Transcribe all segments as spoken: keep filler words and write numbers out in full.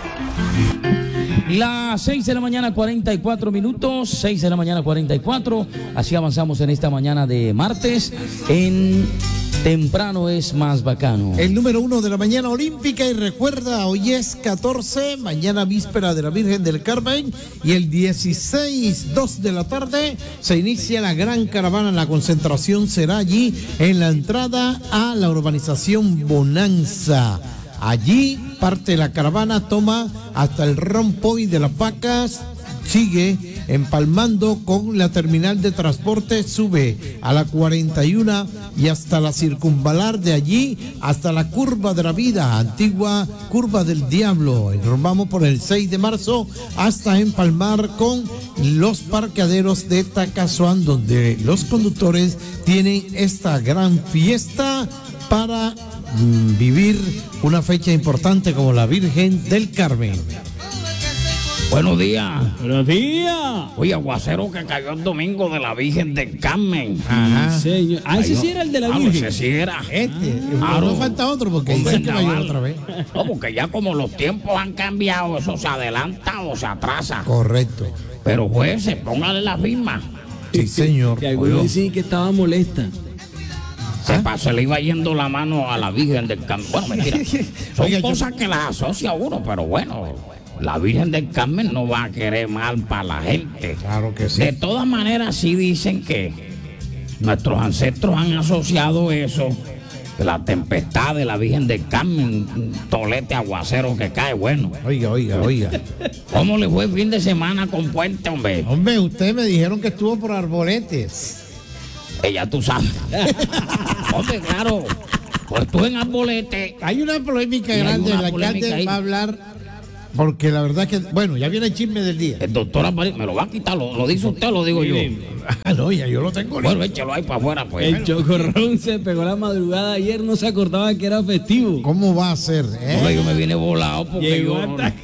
Las seis de la mañana, cuarenta y cuatro minutos, seis de la mañana, cuarenta y cuatro, así avanzamos en esta mañana de martes, en Temprano es Más Bacano. El número uno de la mañana olímpica, y recuerda, hoy es catorce, mañana víspera de la Virgen del Carmen, y el dieciséis, dos de la tarde, se inicia la gran caravana. La concentración será allí, en la entrada a la urbanización Bonanza. Allí parte de la caravana, toma hasta el Rompoy de las Vacas, sigue empalmando con la terminal de transporte, sube a la cuarenta y uno y hasta la circunvalar, de allí hasta la curva de la vida, antigua curva del diablo. Y nos vamos por el seis de marzo hasta empalmar con los parqueaderos de Tacazoán, donde los conductores tienen esta gran fiesta para vivir una fecha importante como la Virgen del Carmen. Buenos días. Buenos días. Oye, aguacero que cayó el domingo de la Virgen del Carmen. Ajá. Sí, señor. Ah, ese sí era el de la Ah, Virgen. ese sí era. Este, Ah, no no. falta otro porque Hombre, dicen que vaya chaval. otra vez. No, porque ya como los tiempos han cambiado, eso se adelanta o se atrasa. Correcto. Pero jueces, póngale la firma. Sí, señor. Que algunos Oye. dicen que estaba molesta. Se, pa- se le iba yendo la mano a la Virgen del Carmen. Bueno, mentira. Son Oiga, yo- cosas que las asocia uno, pero bueno, la Virgen del Carmen no va a querer mal para la gente. Claro que sí. De todas maneras, sí dicen que nuestros ancestros han asociado eso, la tempestad de la Virgen del Carmen, un tolete aguacero que cae, bueno. Oiga, oiga, oiga. ¿Cómo le fue el fin de semana con Puente, hombre? Hombre, ustedes me dijeron que estuvo por Arboletes. Ella tú sabes. Hombre, claro. Pues tú en Arbolete. Hay una polémica Y hay grande, una el polémica alcalde ahí. va a hablar, porque la verdad que, bueno, ya viene el chisme del día. El doctor Alvarez me lo va a quitar, lo, lo dice usted, lo digo yo. Ah, no, ya yo lo tengo listo. Bueno, échalo ahí para afuera, pues. El chocorrón se pegó la madrugada ayer, no se acordaba que era festivo. ¿Cómo va a ser? eh? Hombre, yo me vine volado porque Llegó yo no, hasta-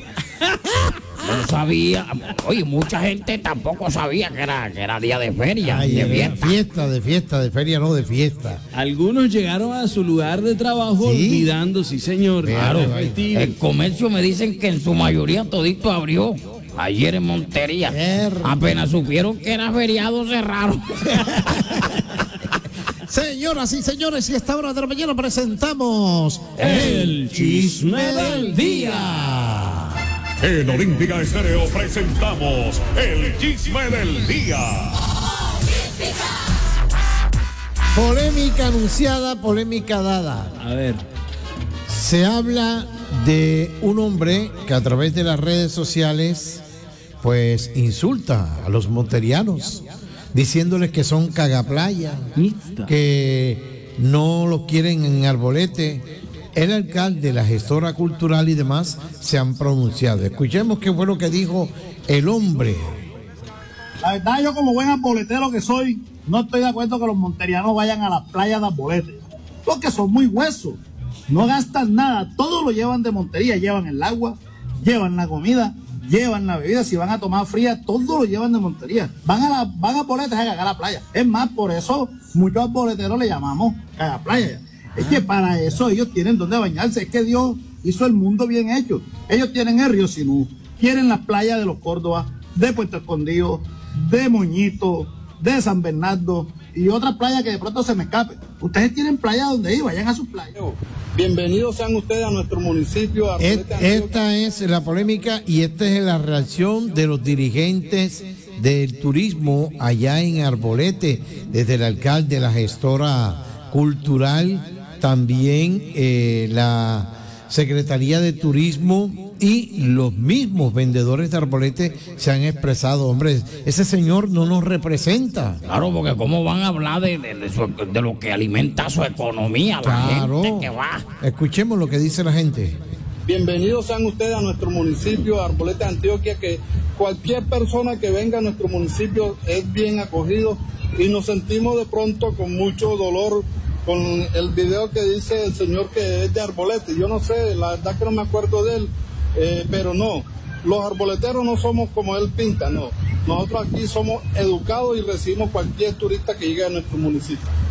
no sabía. Oye, mucha gente tampoco sabía que era, que era día de feria, Ay, de era fiesta. fiesta, de fiesta, de feria, no de fiesta. Algunos llegaron a su lugar de trabajo Sí. olvidando, sí señor, que Claro, era festivo. El comercio me dicen que en su mayoría todito abrió. Ayer en Montería. Er- Apenas supieron que era feriado, cerraron. Señoras y señores, y a esta hora de la mañana presentamos El Chisme del Día. En Olímpica Estéreo presentamos el Chisme del Día. Polémica anunciada, polémica dada. A ver, Se habla de un hombre que a través de las redes sociales pues insulta a los monterianos, diciéndoles que son cagaplaya, mixta. que no los quieren en Arbolete. El alcalde, la gestora cultural y demás se han pronunciado. Escuchemos qué fue lo que dijo el hombre. La verdad, yo como buen arboletero que soy, no estoy de acuerdo que los monterianos vayan a las playas de Arbolete, porque son muy huesos, no gastan nada, todo lo llevan de Montería, llevan el agua, llevan la comida, llevan la bebida, si van a tomar fría, todo lo llevan de Montería, van a la, van a Arbolete a cagar a la playa. Es más, por eso muchos arboleteros le llamamos cagaplaya. Es que para eso ellos tienen donde bañarse, es que Dios hizo el mundo bien hecho. Ellos tienen el río Sinú, tienen las playas de los Córdoba, de Puerto Escondido, de Moñito, de San Bernardo y otras playas que de pronto se me escapen. Ustedes tienen playas donde ir, vayan a sus playas. Bienvenidos sean ustedes a nuestro municipio. Et- Arbolete, Antioquia. Esta es la polémica y esta es la reacción de los dirigentes del turismo allá en Arbolete, desde el alcalde, la gestora cultural, también eh, la Secretaría de Turismo y los mismos vendedores de Arbolete se han expresado. Hombre, ese señor no nos representa. Claro, porque cómo van a hablar de, de, de su- de lo que alimenta su economía, la Claro. gente que va. Escuchemos lo que dice la gente. Bienvenidos sean ustedes a nuestro municipio, Arbolete, Antioquia, que cualquier persona que venga a nuestro municipio es bien acogido y nos sentimos de pronto con mucho dolor con el video que dice el señor que es de Arbolete. Yo no sé, la verdad que no me acuerdo de él, eh, pero no, los arboleteros no somos como él pinta, no. Nosotros aquí somos educados y recibimos cualquier turista que llegue a nuestro municipio.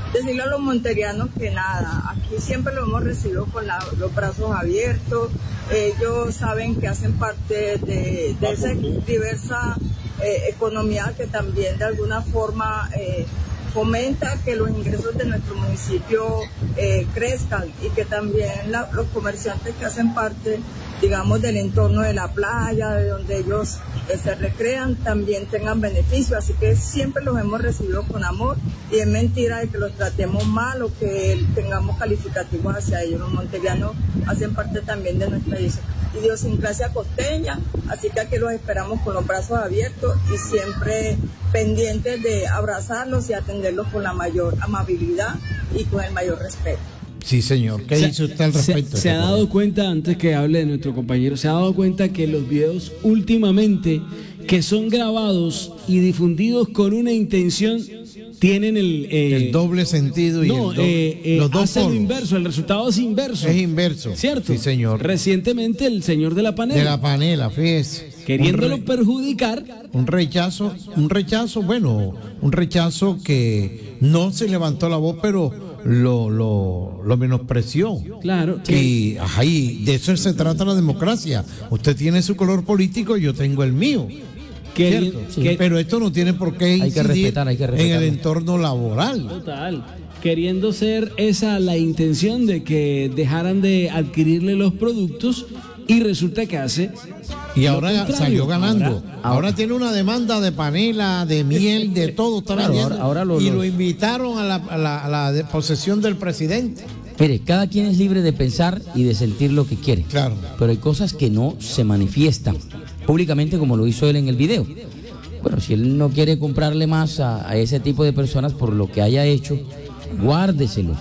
decirle a los monterianos que nada, aquí siempre lo hemos recibido con la, los brazos abiertos. Ellos saben que hacen parte de, de esa diversa eh, economía que también de alguna forma eh, fomenta que los ingresos de nuestro municipio eh, crezcan y que también la, los comerciantes que hacen parte, digamos, del entorno de la playa, de donde ellos eh, se recrean, también tengan beneficio. Así que siempre los hemos recibido con amor y es mentira de que los tratemos mal o que tengamos calificativos hacia ellos. Los monterianos hacen parte también de nuestra idiosincrasia costeña, así que aquí los esperamos con los brazos abiertos y siempre pendientes de abrazarlos y atenderlos con la mayor amabilidad y con el mayor respeto. Sí, señor. ¿Qué Se- dice usted al respecto? Se, se ha dado cuenta, antes que hable de nuestro compañero, se ha dado cuenta que los videos últimamente que son grabados y difundidos con una intención tienen el... eh, El doble sentido y no, el do- eh, eh, los dos hace lo polos. inverso, el resultado es inverso. Es inverso. ¿Cierto? Sí, señor. Recientemente el señor de la panela, De la panela, fíjese. queriéndolo Un re- perjudicar, Un rechazo, un rechazo, bueno, un rechazo que no se levantó la voz, pero lo, lo, lo menospreció. claro, que, Y ahí, de eso se trata la democracia. Usted tiene su color político, yo tengo el mío. que- ¿Cierto? que- Pero esto no tiene por qué Hay que incidir respetar, hay que en el respetarlo. entorno laboral. Total. Queriendo ser esa la intención de que dejaran de adquirirle los productos y resulta que hace Y lo ahora contrario. salió ganando. Ahora- Ahora, tiene una demanda de panela, de miel, de todo. Está Claro, vendiendo. ahora- ahora lo- y los- lo invitaron a la, a la, a la de- posesión del presidente. Mire, cada quien es libre de pensar y de sentir lo que quiere. Claro. Pero hay cosas que no se manifiestan públicamente como lo hizo él en el video. Bueno, si él no quiere comprarle más a, a ese tipo de personas por lo que haya hecho, guárdeselo,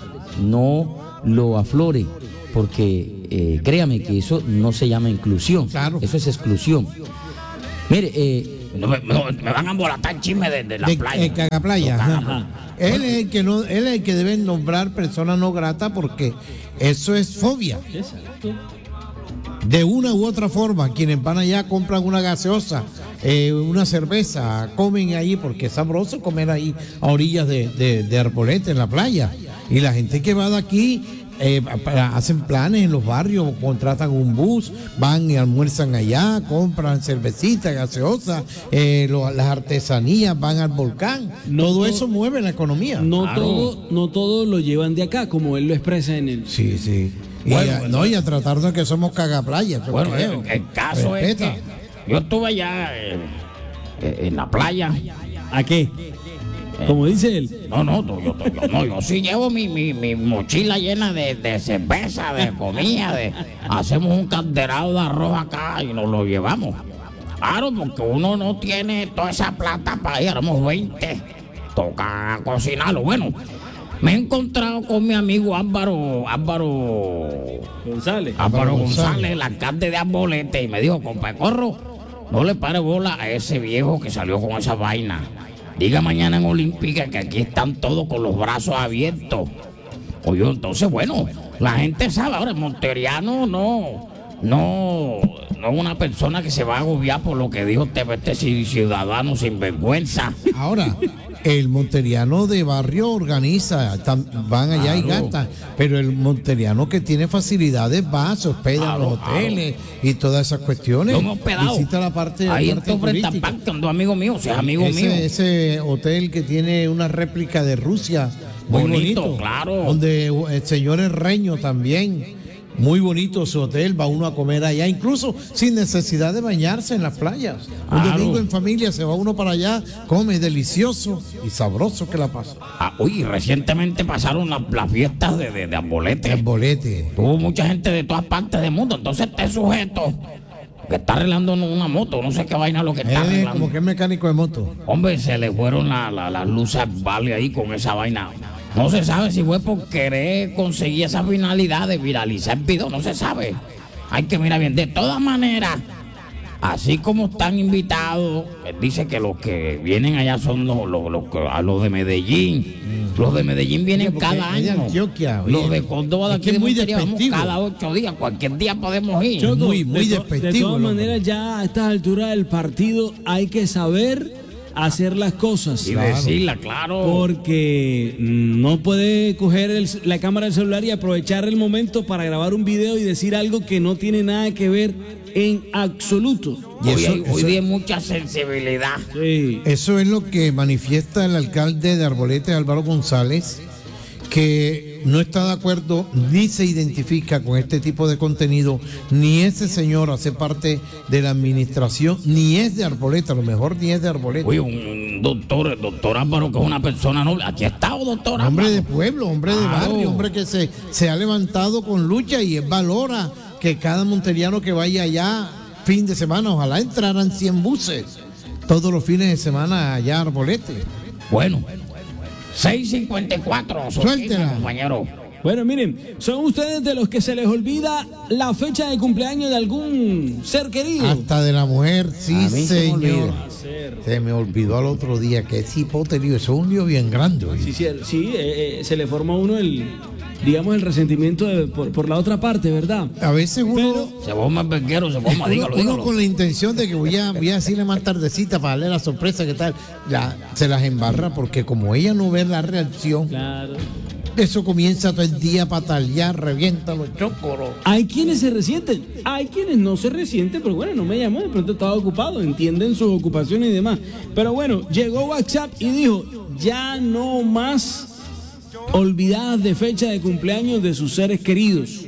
no lo aflore, porque eh, créame que eso no se llama inclusión, Claro. eso es exclusión. Mire, eh, no me, no, me van a embolatar chisme de, de la de, playa. eh, Cagaplaya. Los ajá. Cagaplaya. Él es el que no, él es el que debe nombrar persona no grata porque eso es fobia. De una u otra forma, quienes van allá compran una gaseosa, eh, una cerveza, comen ahí porque es sabroso comer ahí a orillas de, de, de Arbolete en la playa. Y la gente que va de aquí eh, para- hacen planes en los barrios, contratan un bus, van y almuerzan allá, compran cervecita, gaseosa, eh, lo- las artesanías, van al volcán. No Todo to- eso mueve la economía. no Claro. todo no todo lo llevan de acá, como él lo expresa en el Sí, sí. Y, Bueno, a, bueno. no, y a tratar de que somos cagaplayas. yo Bueno, creo. el, el caso Respeta. es que yo estuve allá eh, eh, en la playa. ¿A qué? Como dice él. No, no, yo, yo, yo- no, yo sí llevo mi, mi, mi mochila llena de, de cerveza, de comida, de hacemos un calderado de arroz acá y nos lo llevamos. Claro, porque uno no tiene toda esa plata para ir, éramos veinte, toca cocinarlo. Bueno, me he encontrado con mi amigo Álvaro, Álvaro, González. Álvaro González. González, el alcalde de Arbolete, y me dijo, compa Corro, no le pare bola a ese viejo que salió con esa vaina. Diga mañana en Olímpica que aquí están todos con los brazos abiertos. Oye, entonces, bueno, la gente sabe, ahora el monteriano no, no, no es una persona que se va a agobiar por lo que dijo este, este ciudadano sinvergüenza. Ahora, el monteriano de barrio organiza, tam- van allá y Claro. gastan, pero el monteriano que tiene facilidades va, se hospeda en Claro, los hoteles y todas esas cuestiones. Yo me he hospedado. Visita la parte, Ahí la en parte tu frente al turística. parque, ando amigo mío, o sea, es amigo ese, mío. ese hotel que tiene una réplica de Rusia, muy Bonito, bonito, claro. donde el señor Herreño también, muy bonito su hotel, va uno a comer allá, incluso sin necesidad de bañarse en las playas. Un Claro. domingo en familia se va uno para allá, come delicioso y sabroso que la pasa. Ah, uy, recientemente pasaron las, las fiestas de, de, de Arbolete. El bolete. Tuvo mucha gente de todas partes del mundo. Entonces este sujeto que está arreglando una moto, no sé qué vaina lo que Él está es arreglando. como que es mecánico de moto. Hombre, se le fueron la- la- las luces al vale ahí con esa vaina. No se sabe si fue por querer conseguir esa finalidad de viralizar el video, no se sabe. Hay que mirar bien. De todas maneras, así como están invitados, él dice que los que vienen allá son los, los, los, que- a los de Medellín. Los de Medellín vienen Oye, porque cada es de año. Antioquia, oye. Los de Córdoba de Es aquí que de es muy Montería vamos despectivo. cada ocho días. Cualquier día podemos ir. Choco, muy, muy de to- despectivo, De todas el hombre. maneras, ya a estas alturas del partido hay que saber hacer las cosas. Y decirla, claro. Porque no puede coger el- la cámara del celular y aprovechar el momento para grabar un video y decir algo que no tiene nada que ver en absoluto. Y hoy, eso- hay- hoy eso- día hay mucha sensibilidad. Sí. Eso es lo que manifiesta el alcalde de Arbolete, Álvaro González, que no está de acuerdo ni se identifica con este tipo de contenido, ni ese señor hace parte de la administración, ni es de Arbolete, a lo mejor ni es de Arbolete. Oye, un doctor, el doctor Álvaro, que es una persona noble. Aquí ha estado, doctor Hombre Álvaro. de pueblo, hombre de Claro. barrio, hombre que se, se ha levantado con lucha y él valora que cada monteriano que vaya allá fin de semana, ojalá entraran cien buses todos los fines de semana allá a Arbolete. Bueno, seis cincuenta y cuatro. Suéltela. Compañero. Bueno, miren, ¿son ustedes de los que se les olvida la fecha de cumpleaños de algún ser querido? Hasta de la mujer, sí, A mí se me señor. olvida. Se me olvidó al otro día que ese hipoterio, eso es un lío bien grande. oye. Sí, sí, sí, eh, eh, se le forma a uno el, digamos, el resentimiento de- por, por la otra parte, ¿verdad? A veces uno, Se forma el verguero, se forma, uno, dígalo, uno dígalo. con la intención de que voy a, voy a decirle más tardecita para darle la sorpresa que tal, ya se las embarra porque como ella no ve la reacción, Claro. eso comienza todo el día a patalear, revienta los chócoros. Hay quienes se resienten, hay quienes no se resienten, pero bueno, no me llamó, de pronto estaba ocupado, entienden sus ocupaciones y demás. Pero bueno, llegó WhatsApp y dijo, ya no más olvidadas de fecha de cumpleaños de sus seres queridos.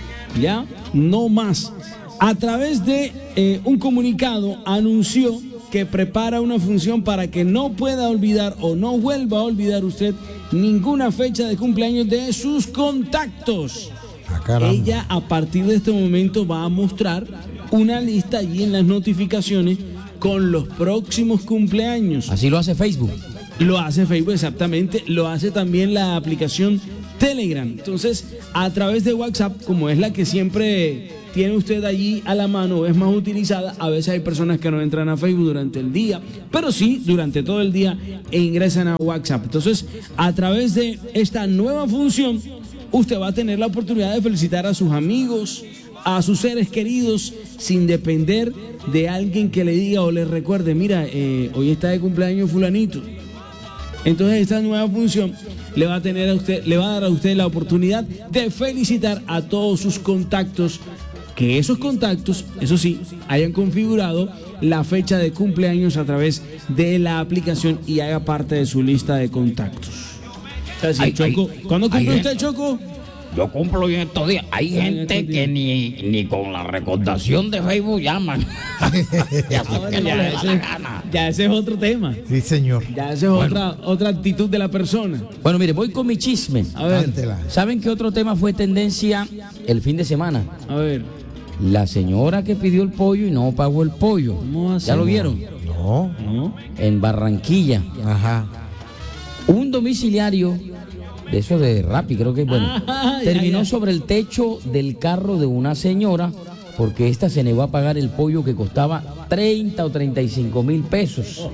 Ya, no más. A través de eh, un comunicado anunció que prepara una función para que no pueda olvidar o no vuelva a olvidar usted ninguna fecha de cumpleaños de sus contactos. Ah, caramba. Ella a partir de este momento va a mostrar una lista allí en las notificaciones con los próximos cumpleaños. Así lo hace Facebook. Lo hace Facebook, exactamente. Lo hace también la aplicación Telegram. Entonces, a través de WhatsApp, como es la que siempre tiene usted allí a la mano, es más utilizada, a veces hay personas que no entran a Facebook durante el día, pero sí durante todo el día e ingresan a WhatsApp. Entonces, a través de esta nueva función, usted va a tener la oportunidad de felicitar a sus amigos, a sus seres queridos, sin depender de alguien que le diga o le recuerde, mira, eh, hoy está de cumpleaños fulanito. Entonces esta nueva función le va a tener a usted, le va a dar a usted la oportunidad de felicitar a todos sus contactos, que esos contactos, eso sí, hayan configurado la fecha de cumpleaños a través de la aplicación y haga parte de su lista de contactos. O sea, si Ay, Choco, ay, ¿cuándo cumple ay, usted, ay. Choco? Yo cumplo bien estos días. Hay en gente estos que días. ni, ni con la recordación de Facebook llaman. Y así Ah, bueno, que no ya, le da la ese, gana. ya ese es otro tema. Sí, señor. Ya esa es otra, otra actitud de la persona. Bueno, mire, voy con mi chisme. A ver, Cántela. ¿Saben qué otro tema fue tendencia el fin de semana? a ver. La señora que pidió el pollo y no pagó el pollo. ¿Cómo así? ¿Ya lo vieron? No. ¿No? En Barranquilla. Ajá. Un domiciliario de eso de Rappi, creo que bueno, Ah, ya, terminó ya. sobre el techo del carro de una señora porque esta se negó a pagar el pollo que costaba treinta o treinta y cinco mil pesos.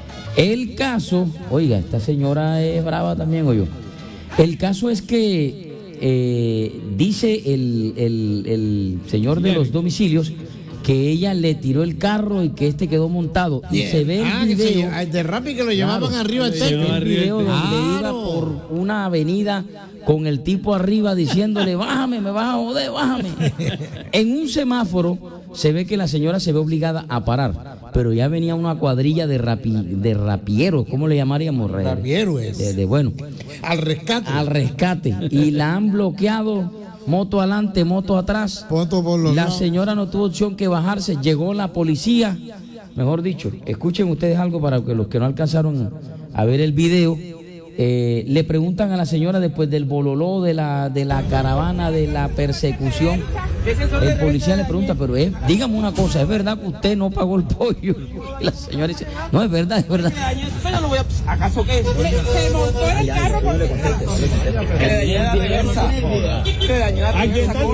El caso, oiga, esta señora es brava también, oye. El caso es que eh, dice el, el- el señor de los domicilios que ella le tiró el carro y que este quedó montado. Y se ve el Ah, que se video. lle- de Rappi que lo llevaban Claro. arriba del Lo techo. llevaban El video donde Claro. iba por una avenida con el tipo arriba diciéndole, bájame, me vas a joder, bájame. En un semáforo se ve que la señora se ve obligada a parar, pero ya venía una cuadrilla de, rapi, de rapieros, ¿cómo le llamaríamos? Re- Rapieros. De, de, bueno, Al rescate. al rescate. Y la han bloqueado, moto adelante, moto atrás. Foto por los La lados. señora no tuvo opción que bajarse, llegó la policía. Mejor dicho, escuchen ustedes algo para que los que no alcanzaron a ver el video. Eh, le preguntan a la señora después del bololó, de la, de la caravana, de la persecución. El policía le pregunta, pero es, dígame una cosa, ¿es verdad que usted no pagó el pollo? Y la señora dice, no, es verdad, es verdad. ¿Acaso qué? Se montó en el carro porque que le dañó la reversa. Que le dañó la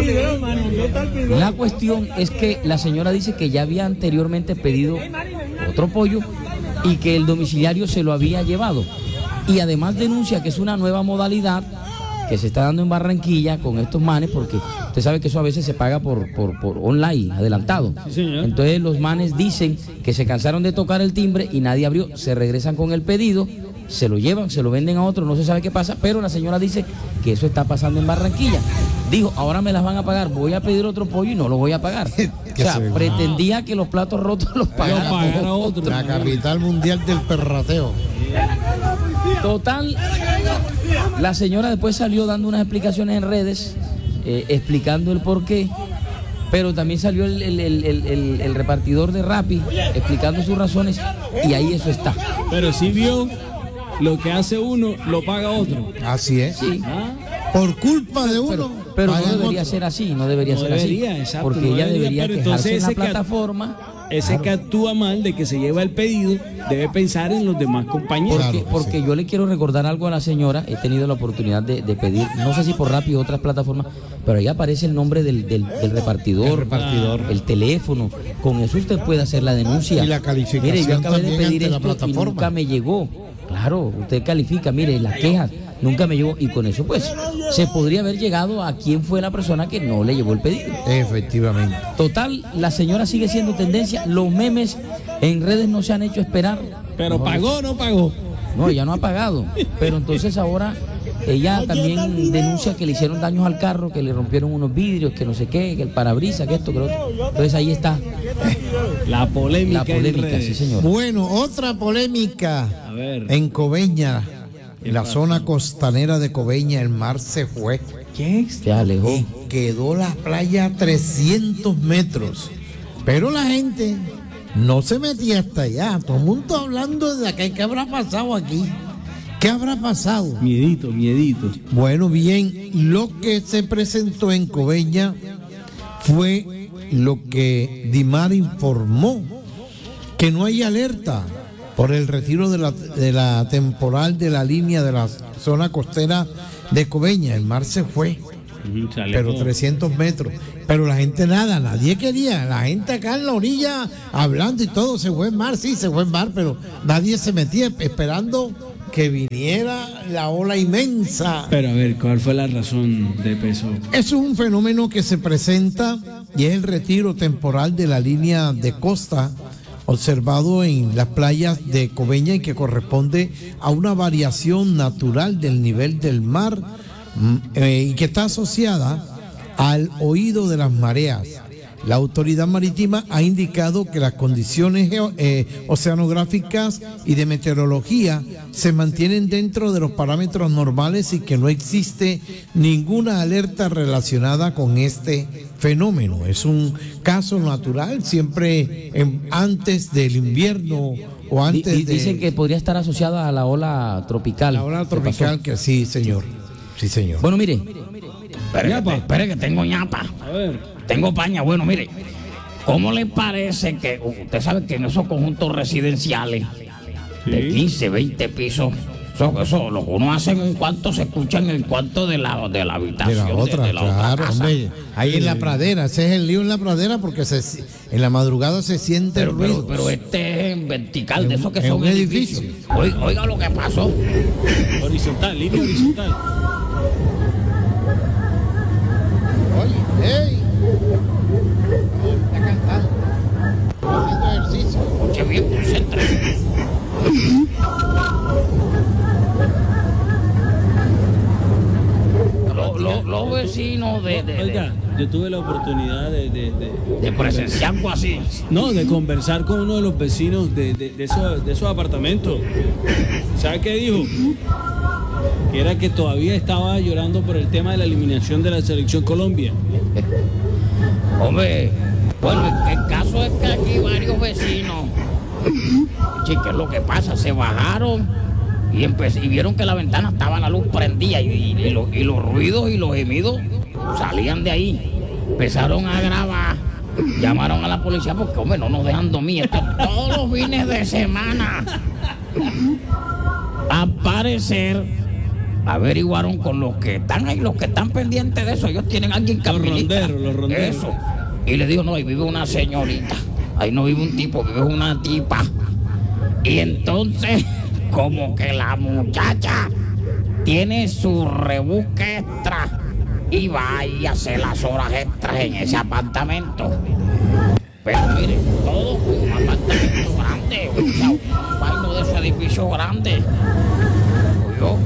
reversa. La cuestión es que la señora dice que ya había anteriormente pedido otro pollo y que el domiciliario se lo había llevado. Y además denuncia que es una nueva modalidad que se está dando en Barranquilla con estos manes, porque usted sabe que eso a veces se paga por, por, por online, adelantado. Sí, señor. Entonces los manes dicen que se cansaron de tocar el timbre y nadie abrió, se regresan con el pedido, se lo llevan, se lo venden a otro, no se sabe qué pasa, pero la señora dice que eso está pasando en Barranquilla. Dijo, ahora me las van a pagar, voy a pedir otro pollo y no lo voy a pagar. O sea, pretendía que los platos rotos los pagara, pagara otro. La capital mundial del perrateo. Total, la señora después salió dando unas explicaciones en redes, eh, explicando el porqué, pero también salió el, el, el, el, el repartidor de Rappi explicando sus razones y ahí eso está. Pero sí vio, lo que hace uno, lo paga otro. Así es. Sí. ¿Ah? Por culpa de uno. Pero, pero no pagan debería otro. ser así, no debería No ser debería, así. exacto, porque no ella debería, debería pero quejarse entonces en la ese que- plataforma. Ese que actúa mal de que se lleva el pedido debe pensar en los demás compañeros. Porque, Claro, porque sí. yo le quiero recordar algo a la señora, he tenido la oportunidad de, de pedir, no sé si por Rappi o otras plataformas, pero ahí aparece el nombre del, del, del repartidor, El repartidor. el teléfono, con eso usted puede hacer la denuncia. Y la calificación Mire, yo acabé de también pedir ante la esto y plataforma. nunca me llegó. Claro, usted califica, mire, las quejas, nunca me llegó, y con eso pues se podría haber llegado a quién fue la persona que no le llevó el pedido. Efectivamente. Total, la señora sigue siendo tendencia, los memes en redes no se han hecho esperar. Pero Mejor pagó o no pagó. no, ella no ha pagado. Pero entonces ahora ella también denuncia que le hicieron daños al carro, que le rompieron unos vidrios, que no sé qué, que el parabrisas, que esto, que lo otro. Entonces ahí está La polémica. la polémica, en redes. sí señor. Bueno, otra polémica. A ver. En Coveña, en la zona costanera de Coveña, el mar se fue. ¿Qué? Se alejó. Y quedó la playa a trescientos metros. Pero la gente no se metía hasta allá. Todo el mundo hablando de acá. ¿Qué habrá pasado aquí? ¿Qué habrá pasado? Miedito, miedito. Bueno, bien, lo que se presentó en Coveña fue lo que Dimar informó, que no hay alerta por el retiro de la, de la temporal de la línea de la zona costera de Coveña. El mar se fue, Ujú, se alejó. pero trescientos metros. Pero la gente nada, nadie quería. La gente acá en la orilla hablando y todo, se fue el mar, sí, se fue el mar, pero nadie se metía esperando que viniera la ola inmensa. Pero a ver, ¿cuál fue la razón de peso? Es un fenómeno que se presenta y es el retiro temporal de la línea de costa observado en las playas de Coveña y que corresponde a una variación natural del nivel del mar mm, eh, y que está asociada al oído de las mareas. La autoridad marítima ha indicado que las condiciones geo- eh, oceanográficas y de meteorología se mantienen dentro de los parámetros normales y que no existe ninguna alerta relacionada con este fenómeno. Es un caso natural, siempre en- antes del invierno o Di- antes di- de Dicen que podría estar asociada a la ola tropical. la ola que tropical, pasó. que sí, señor. Sí, señor. Bueno, mire, Espere, Ñapa. que, espere que tengo ñapa. A ver. Tengo paña. Bueno, mire, ¿cómo le parece que usted sabe que en esos conjuntos residenciales de Sí. quince, veinte pisos, eso, eso, lo que uno hace en un cuarto se escucha en el cuarto de la, de la De habitación la otra, de la otra claro, casa? hombre. Ahí en la pradera, ese es el lío en la pradera porque se, en la madrugada se siente el Pero, ruido. pero, pero este es en vertical, de En- esos que en son un edificios. edificio. Oiga, oiga lo que pasó. Horizontal, línea horizontal. Oye, ey. Está cantando. Está haciendo ejercicio. Escuche bien, concéntrese. Lo- lo- Los vecinos de, de, Oiga, yo tuve la oportunidad de, de, de- de, de presenciar algo así. no, de conversar con uno de los vecinos de, de, de esos, de esos apartamentos. ¿Sabe qué dijo? Que era que todavía estaba llorando por el tema de la eliminación de la selección Colombia. Hombre, bueno, el, el caso es que aquí varios vecinos, chicas, lo que pasa, se bajaron y, empe- y vieron que la ventana estaba la luz prendida y, y- y los, y los ruidos y los gemidos salían de ahí. Empezaron a grabar, llamaron a la policía porque, hombre, no nos dejan dormir. Esto todos los fines de semana. Al parecer, averiguaron con los que están ahí, los que están pendientes de eso. Ellos tienen a alguien que Los administra ronderos, los ronderos. eso. Y le digo, no, ahí vive una señorita. Ahí no vive un tipo, vive una tipa. Y entonces, como que la muchacha tiene su rebusque extra y vaya a hacer las horas extras en ese apartamento. Pero mire, todo un apartamento grande, o sea, un vaino de ese edificio grande. Yo.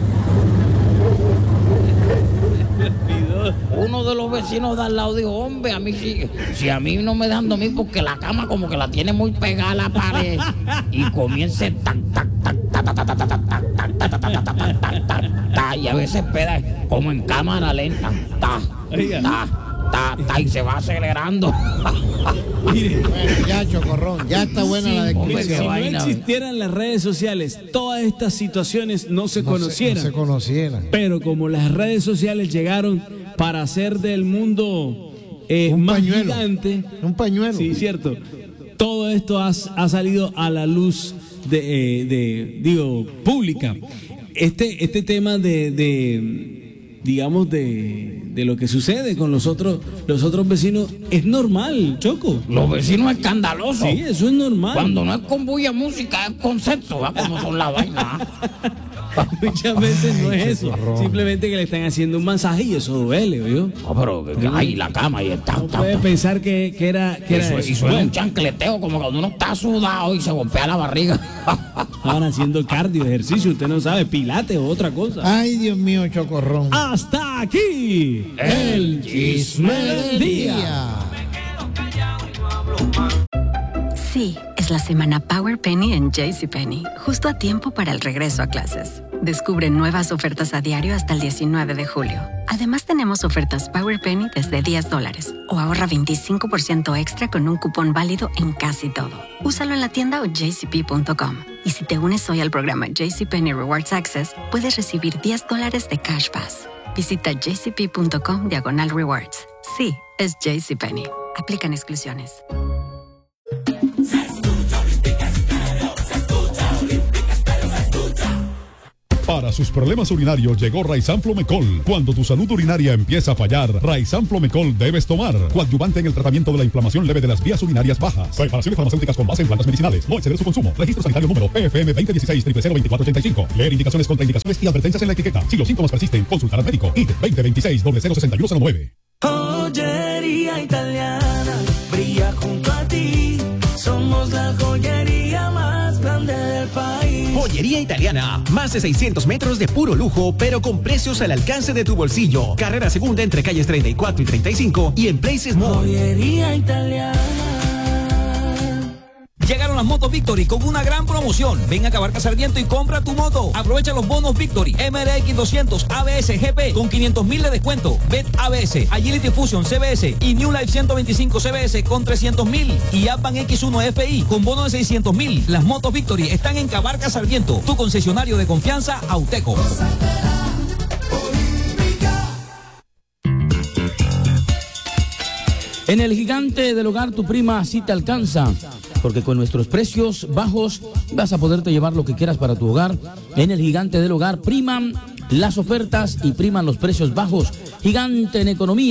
Uno de los vecinos de al lado dijo, hombre, a mí sí, si a mí no me dan dormir porque la cama como que la tiene muy pegada a la pared y comienza tac, tac, tac, tac, tac, tac, tac, tac, tac, tac, tac, tac, tac, tac, y a veces peda como en cámara lenta, ta, ta, ta, ta, y se va acelerando. Mire, ya Chocorrón, ya está buena sí, la descripción. Si no existieran las redes sociales, todas estas situaciones no se no conocieran. Se, no se conocieran. Pero como las redes sociales llegaron para hacer del mundo eh, un más pañuelo, gigante, un pañuelo. Sí, cierto. Todo esto ha, ha salido a la luz de, eh, de digo, pública. Este, este tema de, de digamos, de, de lo que sucede con los otros, los otros vecinos es normal, Choco. Los vecinos escandalosos. Sí, eso es normal. Cuando no es con bulla música, es con sexo, ¿va? Como son las vainas. Muchas veces no es eso, simplemente que le están haciendo un masaje y eso duele, ¿oyó? No, pero que, que hay la cama y está. No puedes pensar que, que era que eso, era eso. Y suena un chancleteo como cuando uno está sudado y se golpea la barriga. Estaban haciendo cardio, ejercicio, usted no sabe, pilates o otra cosa. Ay, Dios mío, Chocorrón. Hasta aquí el chisme del día. Sí, es la semana Power Penny en JCPenney, justo a tiempo para el regreso a clases. Descubre nuevas ofertas a diario hasta el diecinueve de julio. Además, tenemos ofertas Power Penny desde diez dólares o ahorra veinticinco por ciento extra con un cupón válido en casi todo. Úsalo en la tienda o j c p punto com. Y si te unes hoy al programa JCPenney Rewards Access, puedes recibir diez dólares de Cash Pass. Visita j c p punto com diagonal rewards. Sí, es JCPenney. Aplican exclusiones. Para sus problemas urinarios llegó Raisan Flomecol. Cuando tu salud urinaria empieza a fallar, Raisan Flomecol debes tomar. Coadyuvante en el tratamiento de la inflamación leve de las vías urinarias bajas. Preparaciones farmacéuticas con base en plantas medicinales. No exceder su consumo. Registro sanitario número P F M veinte dieciséis cero cero veinticuatro ochenta y cinco. Leer indicaciones, contraindicaciones y advertencias en la etiqueta. Si los síntomas persisten, consultar al médico. I T veinte veintiséis cero cero sesenta y uno cero nueve. Joyería italiana brilla junto a ti. Somos la joyería más grande del país. Joyería Italiana, más de seiscientos metros de puro lujo, pero con precios al alcance de tu bolsillo. Carrera Segunda entre calles treinta y cuatro y treinta y cinco y en Places Mall. Joyería Italiana. Llegaron las motos Victory con una gran promoción. Ven a Cabarca Sarmiento y compra tu moto. Aprovecha los bonos Victory M R X doscientos A B S G P con quinientos mil de descuento. B E T A B S, Agility Fusion C B S y New Life ciento veinticinco C B S con trescientos mil. Y Advan X uno F I con bono de seiscientos mil. Las motos Victory están en Cabarca Sarmiento, tu concesionario de confianza Auteco. En el Gigante del Hogar tu prima sí te alcanza, porque con nuestros precios bajos vas a poderte llevar lo que quieras para tu hogar. En el Gigante del Hogar priman las ofertas y priman los precios bajos. Gigante en economía.